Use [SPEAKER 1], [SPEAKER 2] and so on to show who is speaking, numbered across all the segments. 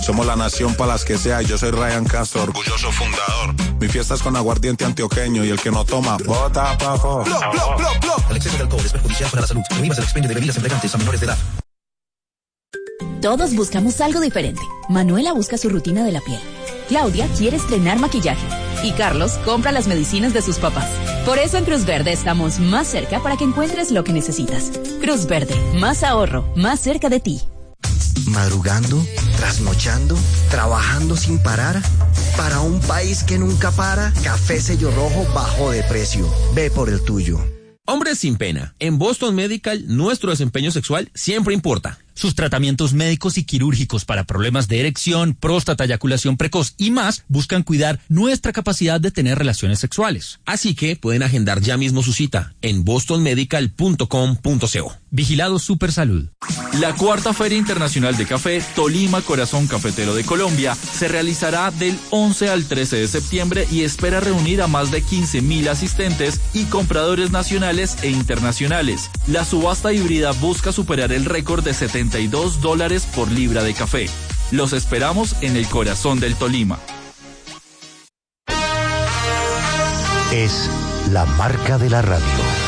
[SPEAKER 1] Somos la nación para las que sea y yo soy Ryan Castro, orgulloso fundador. Mi fiesta es con aguardiente antioqueño y el que no toma, bota abajo.
[SPEAKER 2] El exceso de alcohol es perjudicial para la salud. Prohíbas el expendio de bebidas embriagantes a menores de edad.
[SPEAKER 3] Todos buscamos algo diferente. Manuela busca su rutina de la piel. Claudia quiere estrenar maquillaje. Y Carlos compra las medicinas de sus papás. Por eso en Cruz Verde estamos más cerca para que encuentres lo que necesitas. Cruz Verde, más ahorro, más cerca de ti.
[SPEAKER 4] Madrugando, trasnochando, trabajando sin parar. Para un país que nunca para, Café Sello Rojo bajó de precio. Ve por el tuyo.
[SPEAKER 5] Hombres sin pena. En Boston Medical, nuestro desempeño sexual siempre importa.
[SPEAKER 6] Sus tratamientos médicos y quirúrgicos para problemas de erección, próstata, eyaculación precoz y más buscan cuidar nuestra capacidad de tener relaciones sexuales.
[SPEAKER 5] Así que pueden agendar ya mismo su cita en bostonmedical.com.co.
[SPEAKER 6] Vigilado Supersalud.
[SPEAKER 7] La cuarta Feria Internacional de Café Tolima Corazón Cafetero de Colombia se realizará del 11 al 13 de septiembre y espera reunir a más de 15.000 asistentes y compradores nacionales e internacionales. La subasta híbrida busca superar el récord de $72 por libra de café. Los esperamos en el corazón del Tolima.
[SPEAKER 8] Es la marca de la radio.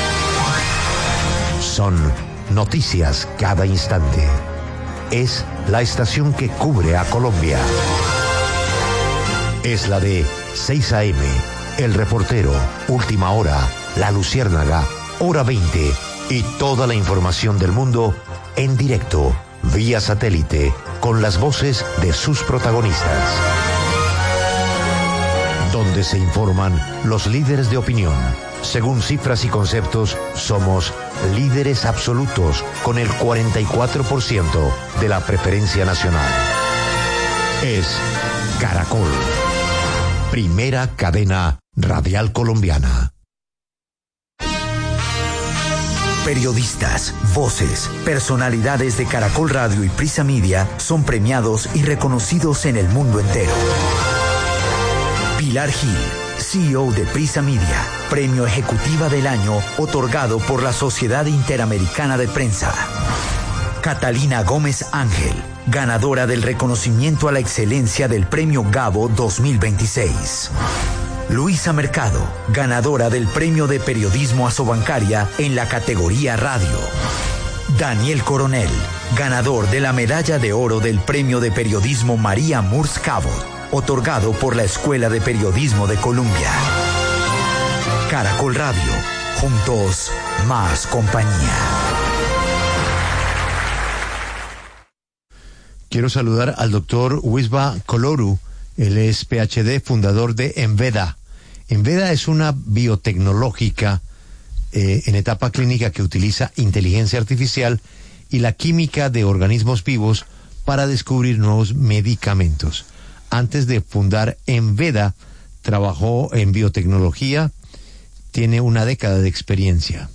[SPEAKER 8] Son noticias cada instante. Es la estación que cubre a Colombia. Es la de 6 AM, El Reportero, Última Hora, La Luciérnaga, Hora 20 y toda la información del mundo en directo, vía satélite, con las voces de sus protagonistas. Donde se informan los líderes de opinión. Según cifras y conceptos, somos líderes absolutos con el 44% de la preferencia nacional. Es Caracol, primera cadena radial colombiana.
[SPEAKER 9] Periodistas, voces, personalidades de Caracol Radio y Prisa Media son premiados y reconocidos en el mundo entero. Pilar Gil, CEO de Prisa Media, Premio Ejecutiva del Año otorgado por la Sociedad Interamericana de Prensa. Catalina Gómez Ángel, ganadora del reconocimiento a la excelencia del Premio Gabo 2026. Luisa Mercado, ganadora del Premio de Periodismo Asobancaria en la categoría Radio. Daniel Coronel, ganador de la Medalla de Oro del Premio de Periodismo María Murs Cabot, otorgado por la Escuela de Periodismo de Columbia. Caracol Radio, juntos, más compañía.
[SPEAKER 10] Quiero saludar al doctor Wisba Koloru. Él es PhD, fundador de Enveda. Enveda es una biotecnológica en etapa clínica que utiliza inteligencia artificial y la química de organismos vivos para descubrir nuevos medicamentos. Antes de fundar Enveda, trabajó en biotecnología, tiene una década de experiencia.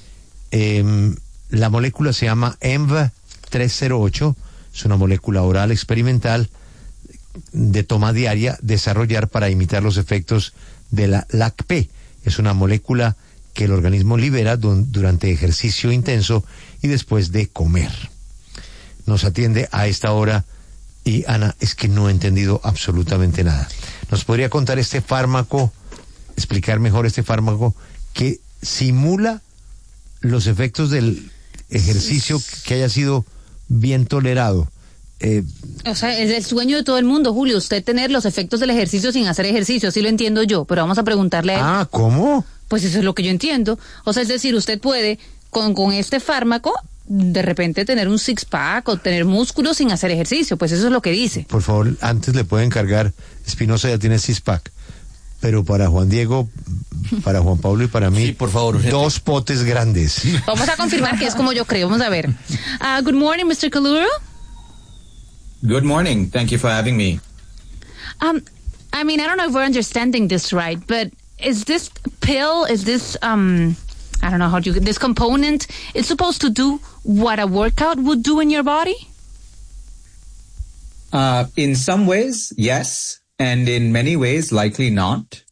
[SPEAKER 10] La molécula se llama ENV308, es una molécula oral experimental de toma diaria, desarrollar para imitar los efectos de la LACP. Es una molécula que el organismo libera durante ejercicio intenso y después de comer. Nos atiende a esta hora y Ana, es que no he entendido absolutamente nada. ¿Nos podría contar este fármaco, explicar mejor este fármaco que simula los efectos del ejercicio que haya sido bien tolerado?
[SPEAKER 11] O sea, es el sueño de todo el mundo, Julio, usted tener los efectos del ejercicio sin hacer ejercicio, así lo entiendo yo, pero vamos a preguntarle a él.
[SPEAKER 10] Ah, ¿cómo?
[SPEAKER 11] Pues eso es lo que yo entiendo. O sea, es decir, usted puede, con este fármaco, de repente tener un six-pack o tener músculos sin hacer ejercicio, pues eso es lo que dice.
[SPEAKER 10] Por favor, antes le pueden cargar, Espinosa ya tiene six-pack, pero para Juan Diego, para Juan Pablo y para mí,
[SPEAKER 5] sí, por favor,
[SPEAKER 10] 2 potes grandes.
[SPEAKER 11] Vamos a confirmar que es como yo creo, vamos a ver. Good morning, Mr. Kaluro.
[SPEAKER 12] Good morning. Thank you for having me.
[SPEAKER 11] I mean, I don't know if we're understanding this right, but is this pill, I don't know how to, this component, it's supposed to do what a workout would do in your body?
[SPEAKER 12] In some ways, yes. And in many ways, likely not.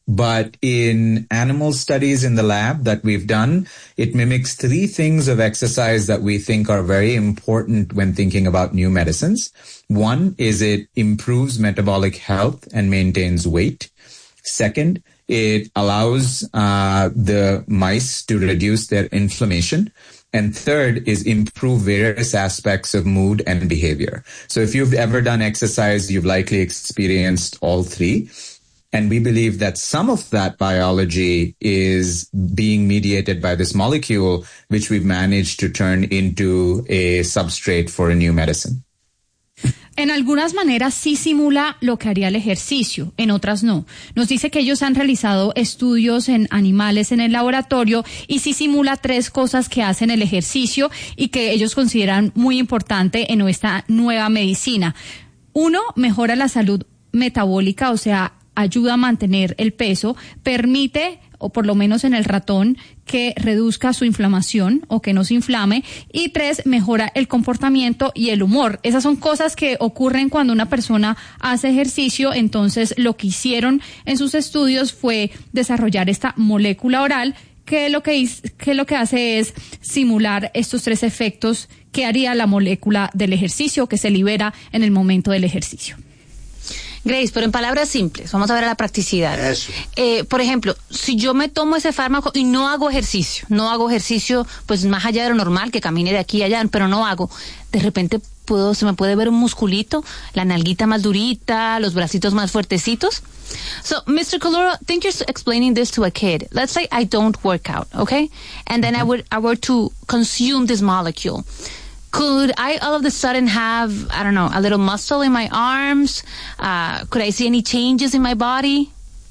[SPEAKER 12] But in animal studies in the lab that we've done, it mimics 3 things of exercise that we think are very important when thinking about new medicines. One is it improves metabolic health and maintains weight. Second, it allows the mice to reduce their inflammation. And third is improve various aspects of mood and behavior. So if you've ever done exercise, you've likely experienced all 3. And we believe that some of that biology is being mediated by this molecule, which we've managed to turn into a substrate for a new medicine.
[SPEAKER 11] En algunas maneras sí simula lo que haría el ejercicio, en otras no. Nos dice que ellos han realizado estudios en animales en el laboratorio y sí simula 3 cosas que hacen el ejercicio y que ellos consideran muy importante en esta nueva medicina. 1, mejora la salud metabólica, o sea, ayuda a mantener el peso, permite, o por lo menos en el ratón, que reduzca su inflamación o que no se inflame. Y 3, mejora el comportamiento y el humor. Esas son cosas que ocurren cuando una persona hace ejercicio. Entonces, lo que hicieron en sus estudios fue desarrollar esta molécula oral que lo que hace es simular estos 3 efectos que haría la molécula del ejercicio, que se libera en el momento del ejercicio.
[SPEAKER 13] Grace, pero en palabras simples, vamos a ver a la practicidad. Eso. Por ejemplo, si yo me tomo ese fármaco y no hago ejercicio, pues más allá de lo normal, que camine de aquí a allá, pero no hago, de repente se me puede ver un musculito, la nalguita más durita, los bracitos más fuertecitos. So, Mr. Calora, think you're explaining this to a kid. Let's say I don't work out, okay? And then I were to consume this molecule. Could I all of a sudden have, I don't know, a little muscle in my arms? Could I see any changes in my body?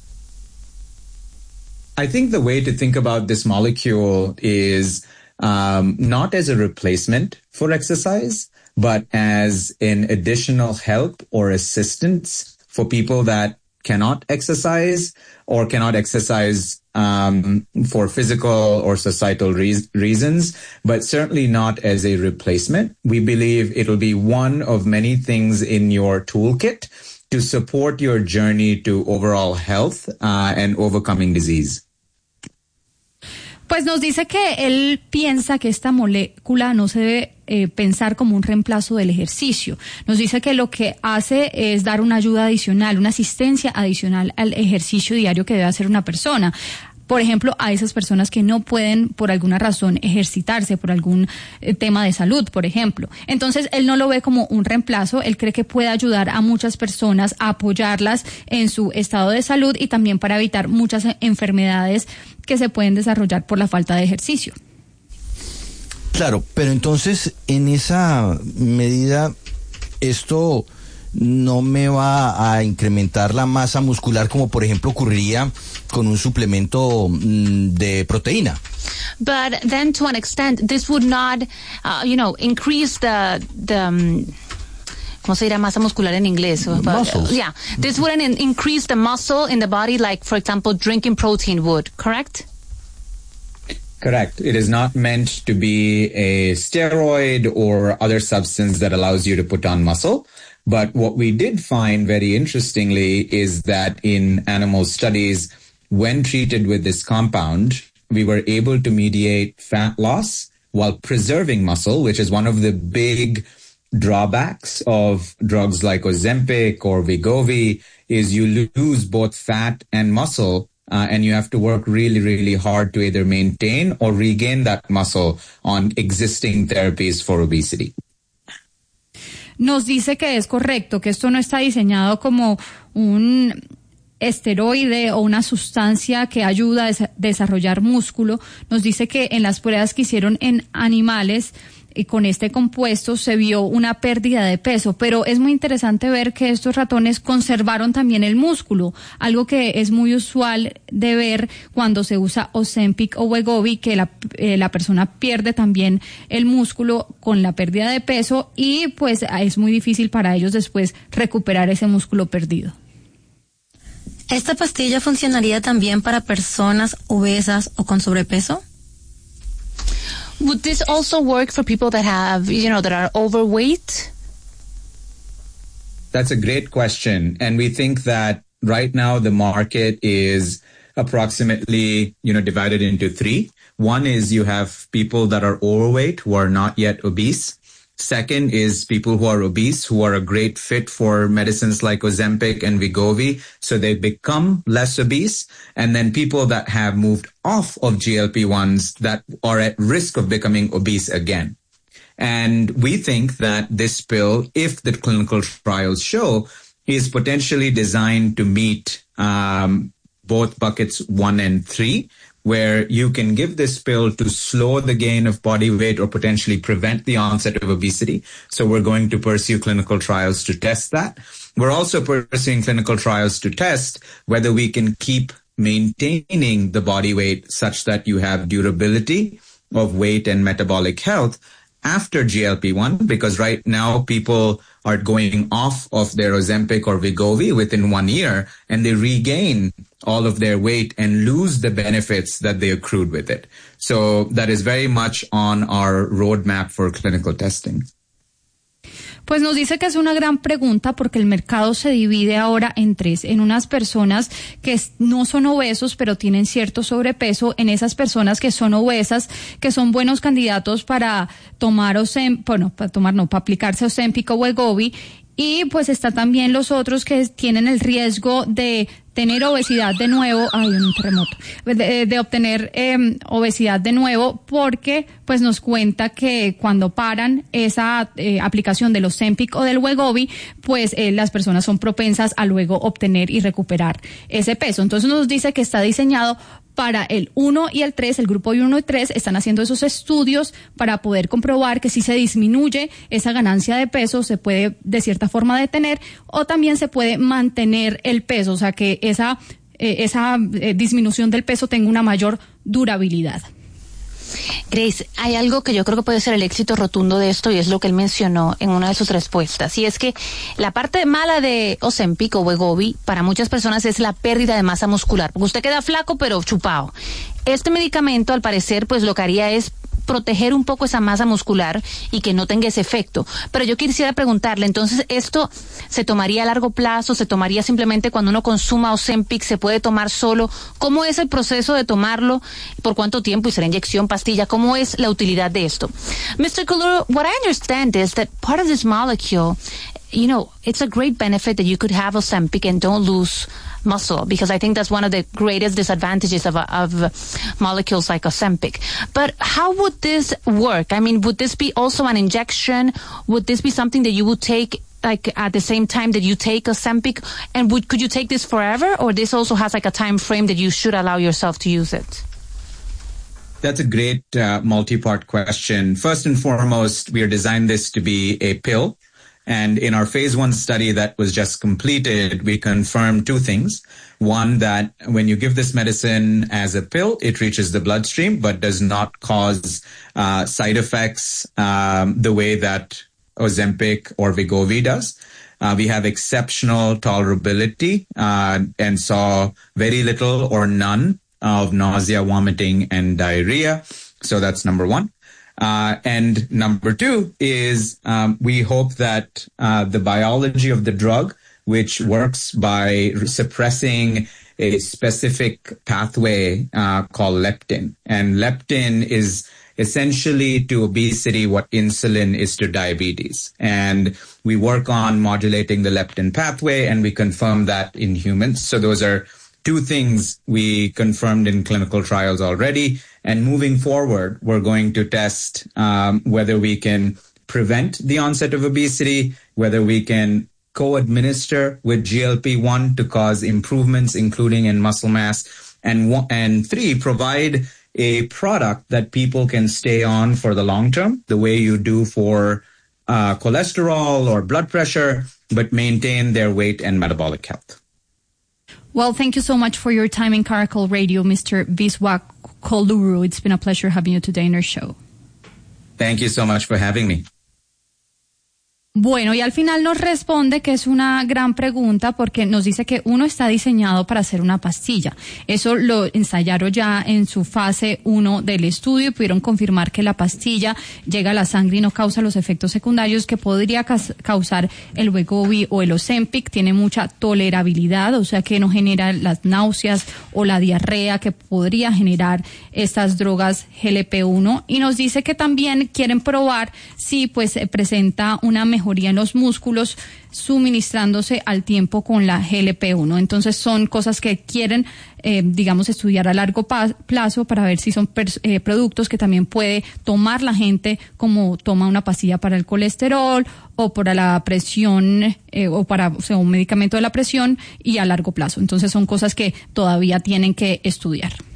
[SPEAKER 12] I think the way to think about this molecule is not as a replacement for exercise, but as an additional help or assistance for people that cannot exercise or cannot exercise for physical or societal reasons, but certainly not as a replacement. We believe it'll be one of many things in your toolkit to support your journey to overall health and overcoming disease.
[SPEAKER 11] Pues nos dice que él piensa que esta molécula no se debe pensar como un reemplazo del ejercicio. Nos dice que lo que hace es dar una ayuda adicional, una asistencia adicional al ejercicio diario que debe hacer una persona. Por ejemplo, a esas personas que no pueden por alguna razón ejercitarse, por algún tema de salud, por ejemplo. Entonces, él no lo ve como un reemplazo, él cree que puede ayudar a muchas personas a apoyarlas en su estado de salud y también para evitar muchas enfermedades que se pueden desarrollar por la falta de ejercicio.
[SPEAKER 14] Claro, pero entonces, en esa medida, esto no me va a incrementar la masa muscular como por ejemplo ocurriría con un suplemento de proteína.
[SPEAKER 13] But then to an extent this would not increase the ¿cómo se dirá masa muscular en inglés?
[SPEAKER 14] Muscles.
[SPEAKER 13] Yeah, this wouldn't increase the muscle in the body like for example drinking protein would, correct?
[SPEAKER 12] Correct. It is not meant to be a steroid or other substance that allows you to put on muscle. But what we did find very interestingly is that in animal studies, when treated with this compound, we were able to mediate fat loss while preserving muscle, which is one of the big drawbacks of drugs like Ozempic or Wegovy, is you lose both fat and muscle, and you have to work really, really hard to either maintain or regain that muscle on existing therapies for obesity.
[SPEAKER 11] Nos dice que es correcto, que esto no está diseñado como un esteroide o una sustancia que ayuda a desarrollar músculo. Nos dice que en las pruebas que hicieron en animales con este compuesto se vio una pérdida de peso, pero es muy interesante ver que estos ratones conservaron también el músculo, algo que es muy usual de ver cuando se usa Ozempic o Wegovy, que la persona pierde también el músculo con la pérdida de peso y pues es muy difícil para ellos después recuperar ese músculo perdido.
[SPEAKER 15] ¿Esta pastilla funcionaría también para personas obesas o con sobrepeso?
[SPEAKER 13] Would this also work for people that have, that are overweight?
[SPEAKER 12] That's a great question. And we think that right now the market is approximately, divided into three. One is you have people that are overweight who are not yet obese. Second is people who are obese, who are a great fit for medicines like Ozempic and Wegovy, so they become less obese. And then people that have moved off of GLP-1s that are at risk of becoming obese again. And we think that this pill, if the clinical trials show, is potentially designed to meet both buckets 1 and 3, where you can give this pill to slow the gain of body weight or potentially prevent the onset of obesity. So we're going to pursue clinical trials to test that. We're also pursuing clinical trials to test whether we can keep maintaining the body weight such that you have durability of weight and metabolic health after GLP-1, because right now people are going off of their Ozempic or Wegovy within 1 year and they regain all of their weight and lose the benefits that they accrued with it. So that is very much on our roadmap for clinical testing.
[SPEAKER 16] Pues nos dice que es una gran pregunta porque el mercado se divide ahora en tres, en unas personas que no son obesos pero tienen cierto sobrepeso, en esas personas que son obesas, que son buenos candidatos para tomar para aplicarse Ozempic o Wegovy, y pues está también los otros que tienen el riesgo de tener obesidad de nuevo, un terremoto, de obtener obesidad de nuevo, porque pues nos cuenta que cuando paran esa aplicación del Ozempic o del Wegovy, pues las personas son propensas a luego obtener y recuperar ese peso. Entonces nos dice que está diseñado para el 1 y el 3, el grupo 1 y 3, están haciendo esos estudios para poder comprobar que si se disminuye esa ganancia de peso, se puede de cierta forma detener o también se puede mantener el peso, o sea que esa disminución del peso tenga una mayor durabilidad.
[SPEAKER 13] Grace, hay algo que yo creo que puede ser el éxito rotundo de esto y es lo que él mencionó en una de sus respuestas, y es que la parte mala de Ozempic o Wegovy para muchas personas es la pérdida de masa muscular, porque usted queda flaco pero chupado. Este medicamento al parecer pues lo que haría es proteger un poco esa masa muscular y que no tenga ese efecto. Pero yo quisiera preguntarle, entonces, ¿esto se tomaría a largo plazo? ¿Se tomaría simplemente cuando uno consuma Ozempic? ¿Se puede tomar solo? ¿Cómo es el proceso de tomarlo? ¿Por cuánto tiempo? ¿Y será inyección, pastilla? ¿Cómo es la utilidad de esto? Mr. Kaluru, what I understand is that part of this molecule, it's a great benefit that you could have Ozempic and don't lose muscle, because I think that's one of the greatest disadvantages of molecules like Ozempic. But how would this work? I mean, would this be also an injection? Would this be something that you would take like at the same time that you take Ozempic? And could you take this forever, or this also has like a time frame that you should allow yourself to use it?
[SPEAKER 12] That's a great multi-part question. First and foremost, we are designed this to be a pill. And in our phase 1 study that was just completed, we confirmed 2 things. One, that when you give this medicine as a pill, it reaches the bloodstream, but does not cause side effects the way that Ozempic or Wegovy does. We have exceptional tolerability and saw very little or none of nausea, vomiting, and diarrhea. So that's number 1. And number 2 is we hope that the biology of the drug, which works by suppressing a specific pathway called leptin. And leptin is essentially to obesity what insulin is to diabetes. And we work on modulating the leptin pathway, and we confirm that in humans. So those are 2 things we confirmed in clinical trials already. And moving forward, we're going to test whether we can prevent the onset of obesity, whether we can co-administer with GLP-1 to cause improvements, including in muscle mass, and 3, provide a product that people can stay on for the long term, the way you do for cholesterol or blood pressure, but maintain their weight and metabolic health.
[SPEAKER 16] Well, thank you so much for your time in Caracol Radio, Mr. Viswa Kaluru. It's been a pleasure having you today in our show.
[SPEAKER 12] Thank you so much for having me.
[SPEAKER 16] Bueno, y al final nos responde que es una gran pregunta porque nos dice que uno está diseñado para hacer una pastilla. Eso lo ensayaron ya en su fase 1 del estudio y pudieron confirmar que la pastilla llega a la sangre y no causa los efectos secundarios que podría causar el Wegovy o el Ozempic. Tiene mucha tolerabilidad, o sea que no genera las náuseas o la diarrea que podría generar estas drogas GLP-1. Y nos dice que también quieren probar si pues presenta una mejoría en los músculos suministrándose al tiempo con la GLP-1. Entonces son cosas que quieren, estudiar a largo plazo para ver si son productos que también puede tomar la gente como toma una pastilla para el colesterol o para la presión un medicamento de la presión y a largo plazo. Entonces son cosas que todavía tienen que estudiar.